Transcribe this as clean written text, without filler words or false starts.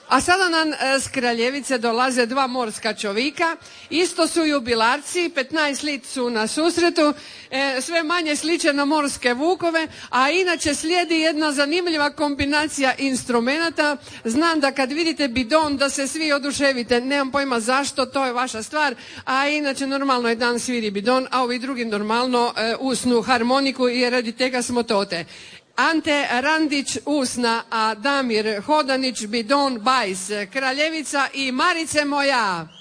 A sada nam s Kraljevice dolaze dva morska čovika, isto su jubilarci, 15 lit su na susretu, sve manje sliče na morske vukove, a inače slijedi jedna zanimljiva kombinacija instrumenata. Znam da kad vidite bidon da se svi oduševite, nemam pojma zašto, to je vaša stvar, a inače normalno je dan sviri bidon, a ovi drugi normalno usnu harmoniku i radi tega smo tote. Ante Randić usna, a Damir Hodanić bidon bajs, Kraljevica i Marice moja.